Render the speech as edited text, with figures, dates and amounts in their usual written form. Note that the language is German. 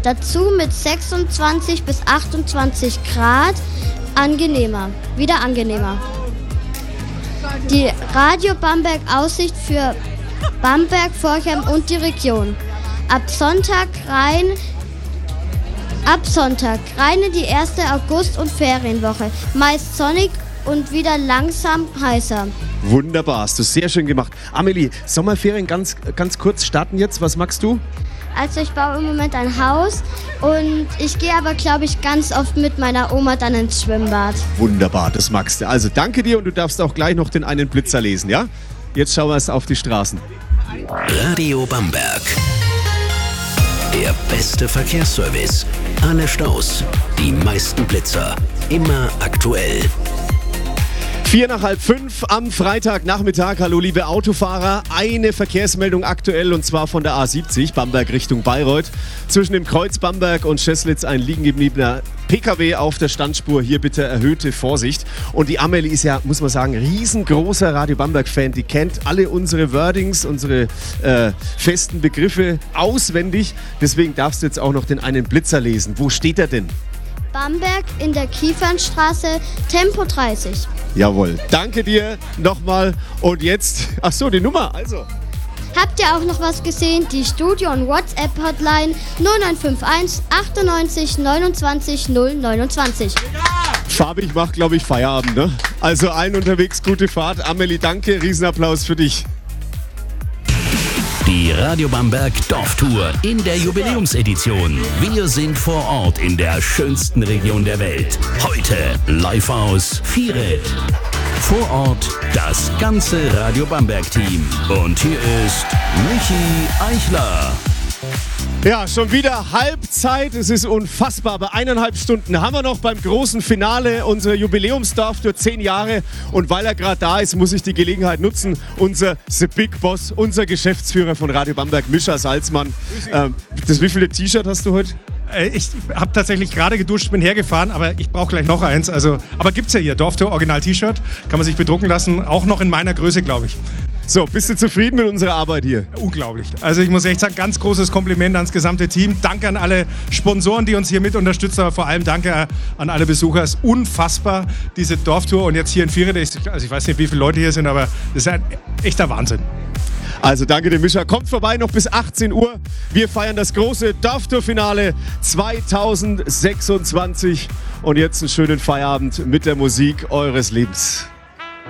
Dazu mit 26 bis 28 Grad wieder angenehmer. Die Radio Bamberg Aussicht für Bamberg, Forchheim und die Region. Ab Sonntag rein die 1. August- und Ferienwoche. Meist sonnig und wieder langsam heißer. Wunderbar, hast du sehr schön gemacht. Amelie, Sommerferien ganz kurz starten jetzt. Was magst du? Also ich baue im Moment ein Haus und ich gehe aber, glaube ich, ganz oft mit meiner Oma dann ins Schwimmbad. Wunderbar, das magst du. Also danke dir und du darfst auch gleich noch den einen Blitzer lesen, ja? Jetzt schauen wir es auf die Straßen. Radio Bamberg. Der beste Verkehrsservice. Alle Staus, die meisten Blitzer. Immer aktuell. 4:45 am Freitagnachmittag. Hallo liebe Autofahrer. Eine Verkehrsmeldung aktuell und zwar von der A70 Bamberg Richtung Bayreuth. Zwischen dem Kreuz Bamberg und Scheßlitz ein liegen gebliebener PKW auf der Standspur. Hier bitte erhöhte Vorsicht. Und die Amelie ist ja, muss man sagen, riesengroßer Radio Bamberg-Fan. Die kennt alle unsere Wordings, unsere festen Begriffe auswendig. Deswegen darfst du jetzt auch noch den einen Blitzer lesen. Wo steht er denn? Bamberg in der Kiefernstraße, Tempo 30. Jawohl, danke dir nochmal. Und jetzt, ach so, die Nummer, also. Habt ihr auch noch was gesehen? Die Studio- und WhatsApp-Hotline 0951 98 29 029. Fabi, ich mach, glaube ich, Feierabend, ne? Also allen unterwegs, gute Fahrt. Amelie, danke, Riesenapplaus für dich. Die Radio Bamberg Dorftour in der Jubiläumsedition. Wir sind vor Ort in der schönsten Region der Welt. Heute live aus Vieret. Vor Ort das ganze Radio Bamberg-Team. Und hier ist Michi Eichler. Ja, schon wieder Halbzeit. Es ist unfassbar. Aber 1,5 Stunden haben wir noch beim großen Finale unserer Jubiläumsdorftour 10 Jahre. Und weil er gerade da ist, muss ich die Gelegenheit nutzen. Unser The Big Boss, unser Geschäftsführer von Radio Bamberg, Mischa Salzmann. Wie viele T-Shirt hast du heute? Ich habe tatsächlich gerade geduscht, bin hergefahren, aber ich brauche gleich noch eins. Aber gibt's ja hier, Dorftour Original T-Shirt. Kann man sich bedrucken lassen, auch noch in meiner Größe, glaube ich. So, bist du zufrieden mit unserer Arbeit hier? Unglaublich. Also ich muss echt sagen, ganz großes Kompliment ans gesamte Team. Danke an alle Sponsoren, die uns hier mit unterstützen, aber vor allem danke an alle Besucher. Es ist unfassbar, diese Dorftour. Und jetzt hier in Vieret, also ich weiß nicht, wie viele Leute hier sind, aber das ist ein echter Wahnsinn. Also danke dem Mischa. Kommt vorbei, noch bis 18 Uhr. Wir feiern das große Dorftour-Finale 2026. Und jetzt einen schönen Feierabend mit der Musik eures Lebens.